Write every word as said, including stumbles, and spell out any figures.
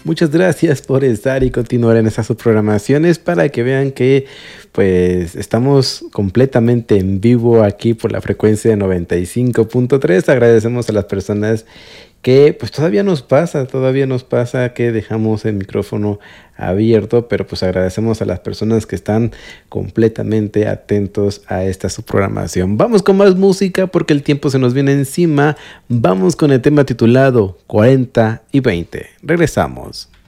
Muchas gracias por estar y continuar en estas subprogramaciones para que vean que pues estamos completamente en vivo aquí por la frecuencia de noventa y cinco punto tres. Agradecemos a las personas que pues todavía nos pasa, todavía nos pasa que dejamos el micrófono abierto, pero pues agradecemos a las personas que están completamente atentos a esta subprogramación. Vamos con más música porque el tiempo se nos viene encima. Vamos con el tema titulado cuarenta y veinte. Regresamos.